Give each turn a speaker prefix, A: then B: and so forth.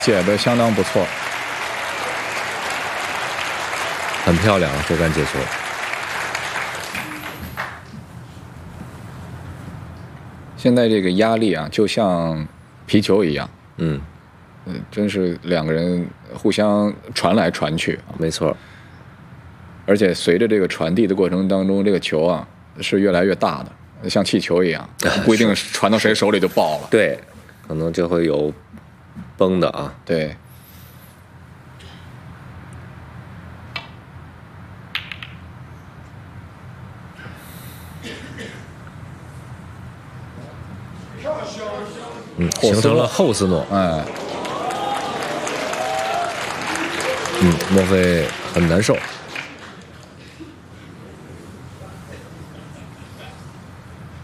A: 解的相当不错，
B: 很漂亮啊，这杆解球。
A: 现在这个压力啊，就像皮球一样，真是两个人互相传来传去，
B: 没错。
A: 而且随着这个传递的过程当中，这个球啊是越来越大的，像气球一样，不一定传到谁手里就爆了。
B: 对，可能就会有崩的啊。
A: 对。
B: 形成了后斯诺。
A: 哎。
B: 莫非很难受。